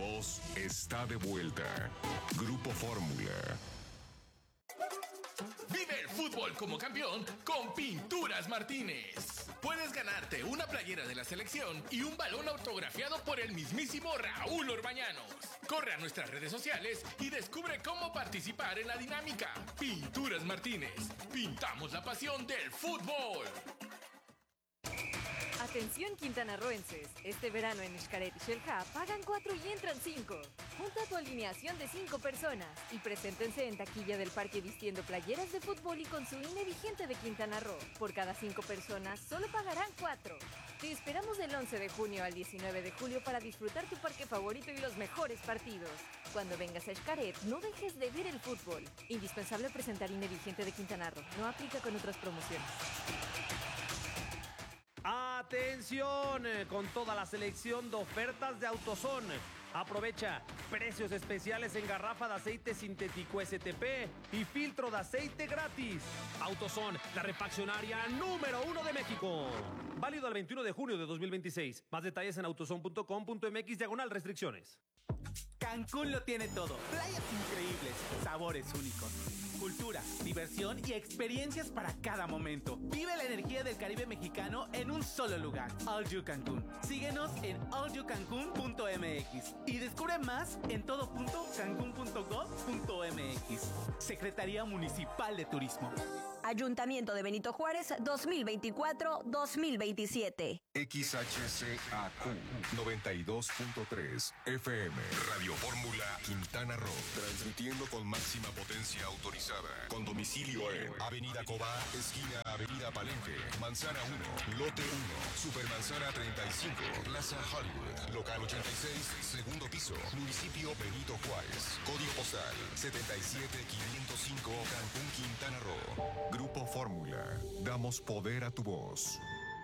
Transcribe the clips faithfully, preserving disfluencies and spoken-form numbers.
dos está de vuelta. Grupo Fórmula. Vive el fútbol como campeón con Pinturas Martínez. Puedes ganarte una playera de la selección y un balón autografiado por el mismísimo Raúl Orbañanos. Corre a nuestras redes sociales y descubre cómo participar en la dinámica. Pinturas Martínez. Pintamos la pasión del fútbol. Atención quintanarroenses, este verano en Xcaret y Xel-Há pagan cuatro y entran cinco. Junta tu alineación de cinco personas y preséntense en taquilla del parque vistiendo playeras de fútbol y con su I N E vigente de Quintana Roo. Por cada cinco personas solo pagarán cuatro. Te esperamos del once de junio al diecinueve de julio para disfrutar tu parque favorito y los mejores partidos. Cuando vengas a Xcaret, no dejes de ver el fútbol. Indispensable presentar I N E vigente de Quintana Roo. No aplica con otras promociones. Atención con toda la selección de ofertas de AutoZone. Aprovecha precios especiales en garrafa de aceite sintético S T P y filtro de aceite gratis. AutoZone, la refaccionaria número uno de México. Válido al veintiuno de junio de dos mil veintiséis. Más detalles en autozone punto com punto m x diagonal restricciones. Cancún lo tiene todo. Playas increíbles, sabores únicos, cultura, diversión y experiencias para cada momento. Vive la energía del Caribe mexicano en un solo lugar. All You Cancún. Síguenos en all you cancún punto m x y descubre más en todo punto cancún punto gov punto m x. Secretaría Municipal de Turismo. Ayuntamiento de Benito Juárez dos mil veinticuatro dos mil veintisiete. X H C A Q noventa y dos punto tres F M. Radio Fórmula Quintana Roo. Transmitiendo con máxima potencia autorizada. Con domicilio en Avenida Cobá, esquina Avenida Palenque, Manzana uno, Lote uno, Supermanzana treinta y cinco, Plaza Hollywood, Local ochenta y seis, segundo piso, Municipio Benito Juárez. Código postal setenta y siete quinientos cinco, Cancún, Quintana Roo. Grupo Fórmula. Damos poder a tu voz.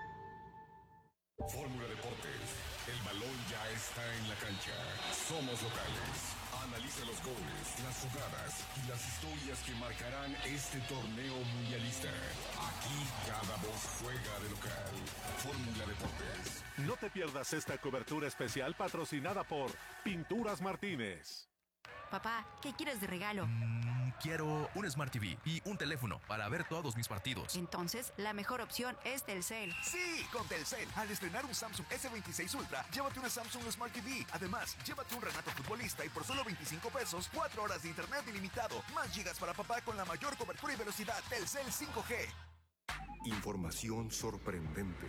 Fórmula Deportes. El balón ya está en la cancha. Somos locales. Analiza los goles, las jugadas y las historias que marcarán este torneo mundialista. Aquí cada voz juega de local. Fórmula Deportes. No te pierdas esta cobertura especial patrocinada por Pinturas Martínez. Papá, ¿qué quieres de regalo? Mm, quiero un Smart T V y un teléfono para ver todos mis partidos. Entonces, la mejor opción es Telcel. Sí, con Telcel. Al estrenar un Samsung S veintiséis Ultra, llévate una Samsung Smart T V. Además, llévate un Renato Futbolista y por solo veinticinco pesos, cuatro horas de internet ilimitado. Más gigas para papá con la mayor cobertura y velocidad. Telcel cinco G. Información sorprendente.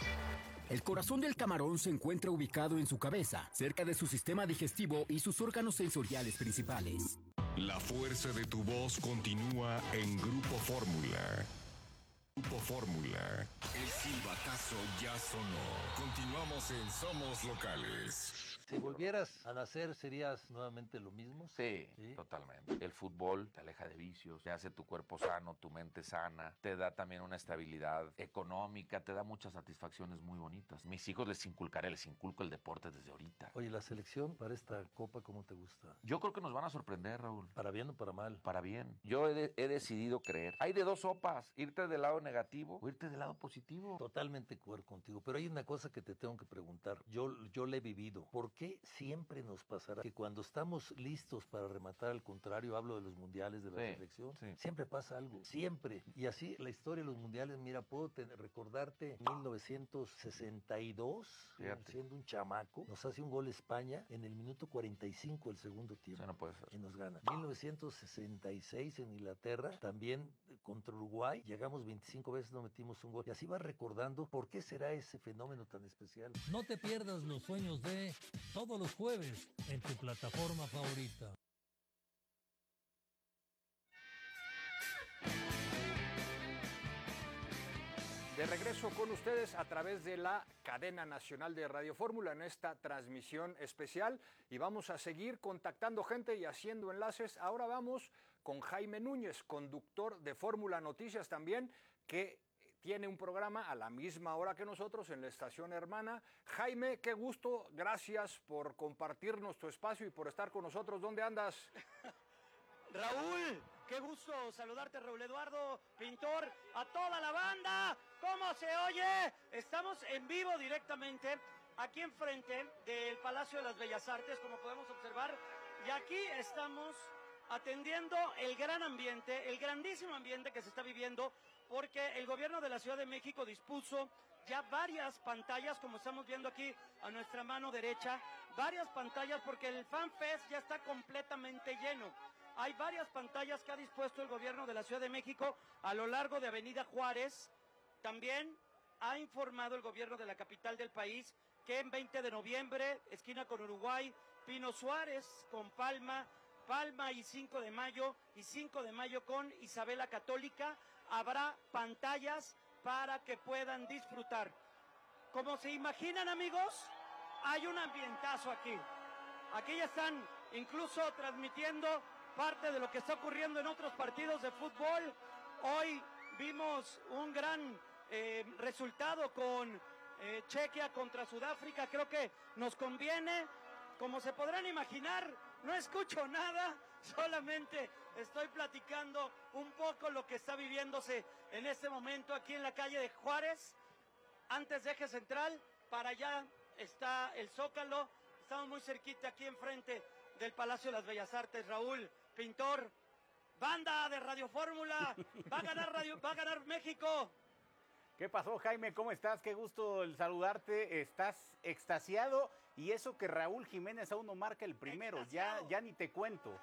El corazón del camarón se encuentra ubicado en su cabeza, cerca de su sistema digestivo y sus órganos sensoriales principales. La fuerza de tu voz continúa en Grupo Fórmula. Grupo Fórmula. El silbatazo ya sonó. Continuamos en Somos Locales. Si volvieras a nacer, ¿serías nuevamente lo mismo? Sí, sí, totalmente. El fútbol te aleja de vicios, te hace tu cuerpo sano, tu mente sana, te da también una estabilidad económica, te da muchas satisfacciones muy bonitas. Mis hijos les inculcaré, les inculco el deporte desde ahorita. Oye, ¿la selección para esta Copa cómo te gusta? Yo creo que nos van a sorprender, Raúl. ¿Para bien o para mal? Para bien. Yo he, de, he decidido creer. Hay de dos sopas, irte del lado negativo o irte del lado positivo. Totalmente de acuerdo contigo, pero hay una cosa que te tengo que preguntar. Yo, yo la he vivido. ¿Por qué siempre nos pasará que cuando estamos listos para rematar al contrario, hablo de los mundiales de la sí, selección, sí. siempre pasa algo, siempre? Y así la historia de los mundiales, mira, puedo tener, recordarte mil novecientos sesenta y dos, Fíjate. siendo un chamaco, nos hace un gol España en el minuto cuarenta y cinco del segundo tiempo. Eso no puede ser. Y nos gana. mil novecientos sesenta y seis en Inglaterra, también contra Uruguay, llegamos veinticinco veces, no metimos un gol. Y así vas recordando por qué será ese fenómeno tan especial. No te pierdas los sueños de todos los jueves en tu plataforma favorita. De regreso con ustedes a través de la cadena nacional de Radio Fórmula en esta transmisión especial y vamos a seguir contactando gente y haciendo enlaces. Ahora vamos con Jaime Núñez, conductor de Fórmula Noticias también, que tiene un programa a la misma hora que nosotros en la estación hermana. Jaime, qué gusto, gracias por compartirnos tu espacio y por estar con nosotros. ¿Dónde andas? Raúl, qué gusto saludarte, Raúl Eduardo, Pintor, a toda la banda. ¿Cómo se oye? Estamos en vivo directamente aquí enfrente del Palacio de las Bellas Artes, como podemos observar, y aquí estamos atendiendo el gran ambiente, el grandísimo ambiente que se está viviendo, porque el gobierno de la Ciudad de México dispuso ya varias pantallas, como estamos viendo aquí a nuestra mano derecha, varias pantallas, porque el Fan Fest ya está completamente lleno. Hay varias pantallas que ha dispuesto el gobierno de la Ciudad de México a lo largo de Avenida Juárez. También ha informado el gobierno de la capital del país que en veinte de noviembre, esquina con Uruguay, Pino Suárez con Palma, Palma y cinco de mayo, y cinco de mayo con Isabela Católica, habrá pantallas para que puedan disfrutar. Como se imaginan, amigos, hay un ambientazo aquí. Aquí ya están incluso transmitiendo parte de lo que está ocurriendo en otros partidos de fútbol. Hoy vimos un gran eh, resultado con eh, Chequia contra Sudáfrica. Creo que nos conviene. Como se podrán imaginar, no escucho nada, solamente estoy platicando un poco lo que está viviéndose en este momento aquí en la calle de Juárez, antes de Eje Central. Para allá está el Zócalo, estamos muy cerquita aquí enfrente del Palacio de las Bellas Artes. Raúl, Pintor, banda de Radio Fórmula, va a ganar Radio, va a ganar México. ¿Qué pasó, Jaime? ¿Cómo estás? Qué gusto el saludarte. Estás extasiado, y eso que Raúl Jiménez aún no marca el primero, ya, ya ni te cuento.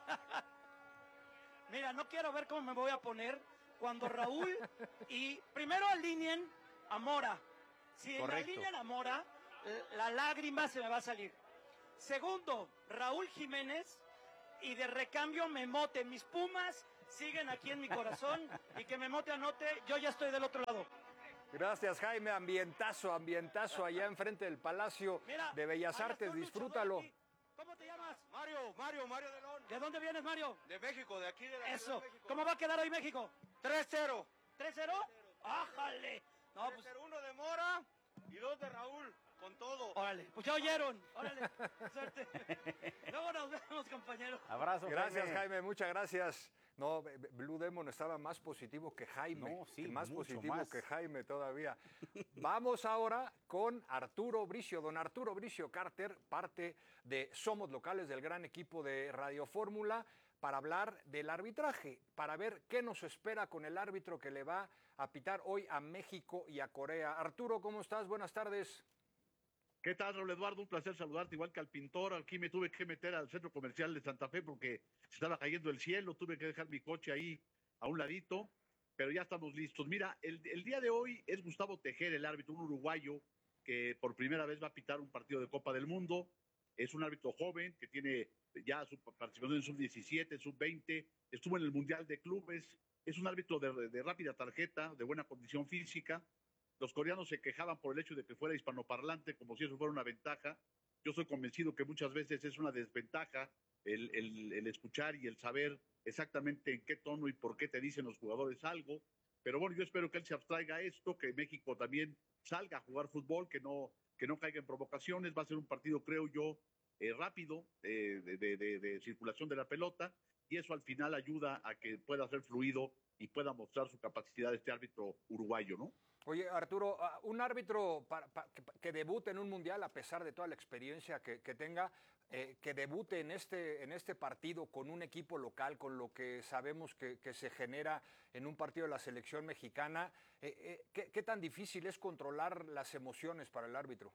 Mira, no quiero ver cómo me voy a poner cuando Raúl y primero alineen a Mora. Si alinean a Mora, la lágrima se me va a salir. Segundo, Raúl Jiménez, y de recambio Memote. Mis Pumas siguen aquí en mi corazón, y que Memote anote, yo ya estoy del otro lado. Gracias, Jaime. Ambientazo, ambientazo allá enfrente del Palacio Mira, de Bellas Artes. Disfrútalo. ¿Cómo te llamas? Mario, Mario, Mario de León. ¿De dónde vienes, Mario? De México, de aquí de la Eso. Ciudad de México. ¿Cómo va a quedar hoy México? tres cero. ¿tres cero? ¡Ájale! No, pues... uno de Mora y dos de Raúl, con todo. Órale, pues ya oyeron. Órale, suerte. Luego nos vemos, compañeros. Abrazo, Gracias, Jaime. Jaime. Muchas gracias. No, Blue Demon estaba más positivo que Jaime. No, sí, más mucho positivo más. que Jaime todavía. Vamos ahora con Arturo Bricio. Don Arturo Bricio Carter, parte de Somos Locales del gran equipo de Radio Fórmula, para hablar del arbitraje, para ver qué nos espera con el árbitro que le va a pitar hoy a México y a Corea. Arturo, ¿cómo estás? Buenas tardes. ¿Qué tal, Raúl Eduardo? Un placer saludarte, igual que al Pintor. Aquí me tuve que meter al centro comercial de Santa Fe porque se estaba cayendo el cielo. Tuve que dejar mi coche ahí a un ladito, pero ya estamos listos. Mira, el, el día de hoy es Gustavo Tejera, el árbitro, un uruguayo que por primera vez va a pitar un partido de Copa del Mundo. Es un árbitro joven que tiene ya su participación en sub diecisiete, sub veinte, estuvo en el Mundial de Clubes. Es un árbitro de, de rápida tarjeta, de buena condición física. Los coreanos se quejaban por el hecho de que fuera hispanoparlante, como si eso fuera una ventaja. Yo soy convencido que muchas veces es una desventaja el, el, el escuchar y el saber exactamente en qué tono y por qué te dicen los jugadores algo. Pero bueno, yo espero que él se abstraiga a esto, que México también salga a jugar fútbol, que no, que no caiga en provocaciones. Va a ser un partido, creo yo, eh, rápido, eh, de, de, de, de circulación de la pelota, y eso al final ayuda a que pueda ser fluido y pueda mostrar su capacidad este árbitro uruguayo, ¿no? Oye, Arturo, un árbitro para, para, que, que debute en un mundial, a pesar de toda la experiencia que, que tenga, eh, que debute en este, en este partido con un equipo local, con lo que sabemos que, que se genera en un partido de la selección mexicana, eh, eh, ¿qué, ¿qué tan difícil es controlar las emociones para el árbitro?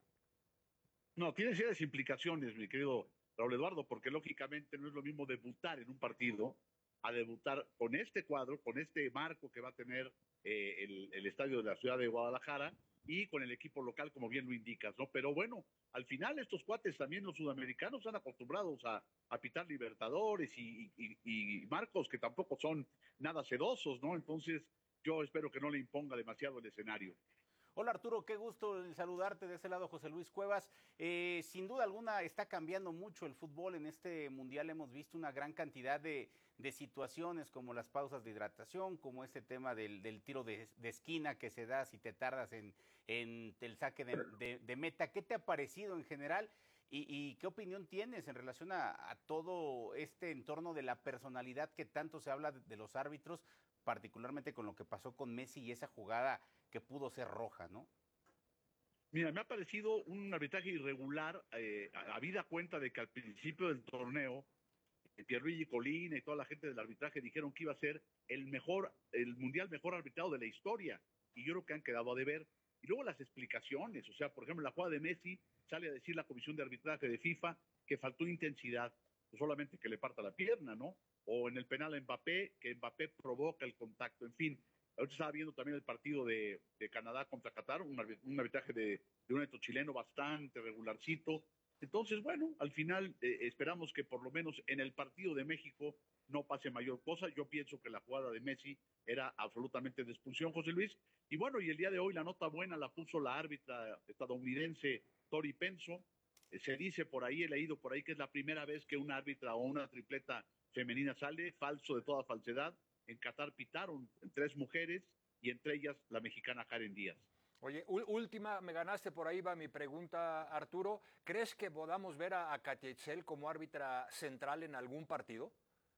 No, tiene serias implicaciones, mi querido Raúl Eduardo, porque lógicamente no es lo mismo debutar en un partido a debutar con este cuadro, con este marco que va a tener eh, el, el estadio de la ciudad de Guadalajara y con el equipo local, como bien lo indicas, ¿no? Pero bueno, al final estos cuates también, los sudamericanos, están acostumbrados a, a pitar Libertadores y, y, y marcos que tampoco son nada sedosos, ¿no? Entonces yo espero que no le imponga demasiado el escenario. Hola Arturo, qué gusto saludarte de ese lado, José Luis Cuevas. Eh, sin duda alguna está cambiando mucho el fútbol en este mundial. Hemos visto una gran cantidad de, de situaciones como las pausas de hidratación, como este tema del, del tiro de, de esquina que se da si te tardas en, en el saque de, de, de meta. ¿Qué te ha parecido en general y, y qué opinión tienes en relación a, a todo este entorno de la personalidad que tanto se habla de, de los árbitros, particularmente con lo que pasó con Messi y esa jugada que pudo ser roja, ¿no? Mira, me ha parecido un arbitraje irregular, eh, habida cuenta de que al principio del torneo, Pierluigi Colina y toda la gente del arbitraje dijeron que iba a ser el mejor, el mundial mejor arbitrado de la historia, y yo creo que han quedado a deber. Y luego las explicaciones, o sea, por ejemplo, la jugada de Messi, sale a decir la comisión de arbitraje de FIFA que faltó intensidad, pues solamente que le parta la pierna, ¿no? O en el penal a Mbappé, que Mbappé provoca el contacto, en fin. Ahorita estaba viendo también el partido de, de Canadá contra Qatar, un, un arbitraje de, de un árbitro chileno bastante regularcito. Entonces, bueno, al final eh, esperamos que por lo menos en el partido de México no pase mayor cosa. Yo pienso que la jugada de Messi era absolutamente de expulsión, José Luis. Y bueno, y el día de hoy la nota buena la puso la árbitra estadounidense Tori Penso. Eh, se dice por ahí, he leído por ahí que es la primera vez que una árbitra o una tripleta femenina sale, falso de toda falsedad. En Qatar pitaron tres mujeres y entre ellas la mexicana Karen Díaz. Oye, última, me ganaste, por ahí va mi pregunta, Arturo. ¿Crees que podamos ver a, a Katia Itzel como árbitra central en algún partido?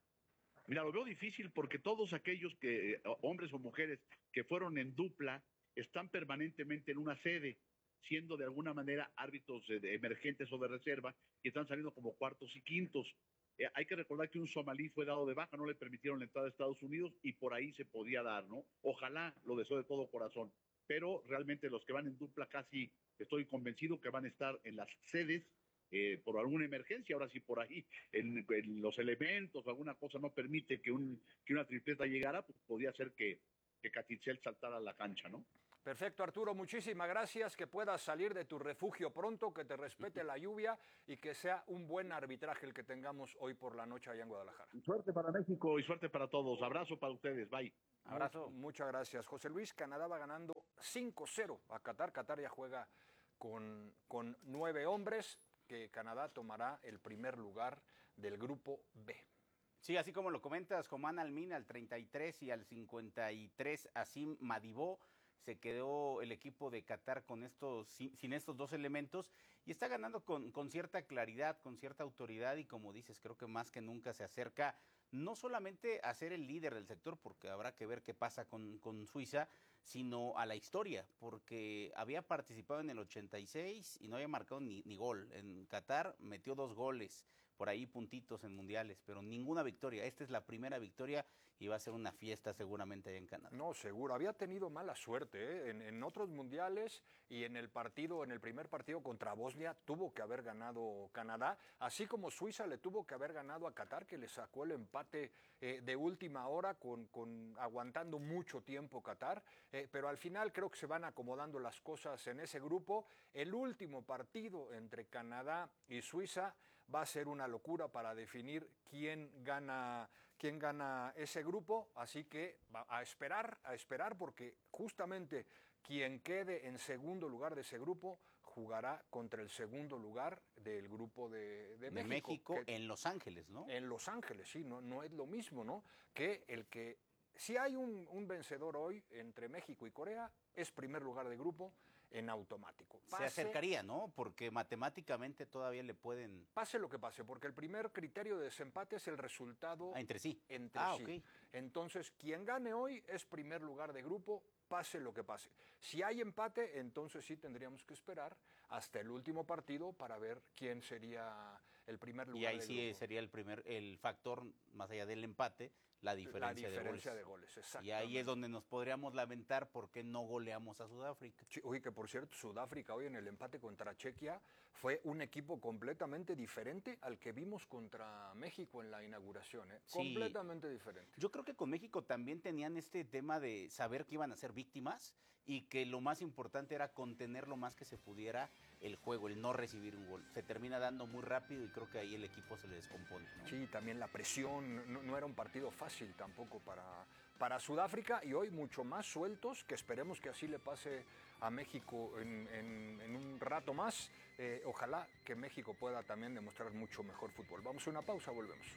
Mira, lo veo difícil porque todos aquellos que, hombres o mujeres, que fueron en dupla, están permanentemente en una sede, siendo de alguna manera árbitros de emergentes o de reserva, y están saliendo como cuartos y quintos. Eh, hay que recordar que un somalí fue dado de baja, no le permitieron la entrada a Estados Unidos y por ahí se podía dar, ¿no? Ojalá, lo deseo de todo corazón, pero realmente los que van en dupla casi estoy convencido que van a estar en las sedes eh, por alguna emergencia. Ahora sí, por ahí en, en los elementos o alguna cosa no permite que, un, que una tripleta llegara, pues podría ser que, que Katia Itzel saltara a la cancha, ¿no? Perfecto, Arturo, muchísimas gracias, que puedas salir de tu refugio pronto, que te respete la lluvia y que sea un buen arbitraje el que tengamos hoy por la noche allá en Guadalajara. Suerte para México y suerte para todos. Abrazo para ustedes, bye. Abrazo. Muchas gracias, José Luis. Canadá va ganando cinco cero a Qatar. Qatar ya juega con, con nueve hombres, que Canadá tomará el primer lugar del grupo B. Sí, así como lo comentas, Coman Almin al treinta y tres y al cincuenta y tres Asim Madibó. Se quedó el equipo de Qatar con estos, sin, sin estos dos elementos y está ganando con, con cierta claridad, con cierta autoridad y como dices, creo que más que nunca se acerca no solamente a ser el líder del sector, porque habrá que ver qué pasa con, con Suiza, sino a la historia, porque había participado en el ochenta y seis y no había marcado ni, ni gol. En Qatar metió dos goles, por ahí puntitos en mundiales, pero ninguna victoria. Esta es la primera victoria y va a ser una fiesta seguramente allá en Canadá. No, seguro. Había tenido mala suerte ¿eh? en, en otros mundiales y en el partido, en el primer partido contra Bosnia, tuvo que haber ganado Canadá, así como Suiza le tuvo que haber ganado a Qatar, que le sacó el empate eh, de última hora, con, con aguantando mucho tiempo Qatar, eh, pero al final creo que se van acomodando las cosas en ese grupo. El último partido entre Canadá y Suiza va a ser una locura para definir quién gana, quién gana ese grupo, así que va a esperar, a esperar, porque justamente quien quede en segundo lugar de ese grupo jugará contra el segundo lugar del grupo de, de, de México. México que, en Los Ángeles, ¿no? En Los Ángeles, sí, no, no es lo mismo, ¿no? Que el que, si hay un, un vencedor hoy entre México y Corea, es primer lugar de grupo en automático. Pase, se acercaría, ¿no? Porque matemáticamente todavía le pueden... Pase lo que pase, porque el primer criterio de desempate es el resultado... Ah, entre sí. Entre ah, sí. Okay. Entonces, quien gane hoy es primer lugar de grupo, pase lo que pase. Si hay empate, entonces sí tendríamos que esperar hasta el último partido para ver quién sería el primer lugar. Y ahí del sí grupo. sería el primer, el factor, más allá del empate, la diferencia, la diferencia de de goles. goles. Exactamente. Y ahí es donde nos podríamos lamentar por qué no goleamos a Sudáfrica. Sí, oye, que por cierto, Sudáfrica hoy en el empate contra Chequia fue un equipo completamente diferente al que vimos contra México en la inauguración. ¿eh? Sí. Completamente diferente. Yo creo que con México también tenían este tema de saber que iban a ser víctimas y que lo más importante era contener lo más que se pudiera el juego, el no recibir un gol. Se termina dando muy rápido y creo que ahí el equipo se le descompone, ¿no? Sí, también la presión, no, no era un partido fácil tampoco para, para Sudáfrica y hoy mucho más sueltos, que esperemos que así le pase a México en, en, en un rato más. Eh, ojalá que México pueda también demostrar mucho mejor fútbol. Vamos a una pausa, volvemos.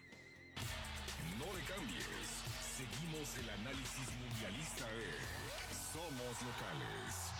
No le cambies. Seguimos el análisis mundialista de Somos Locales.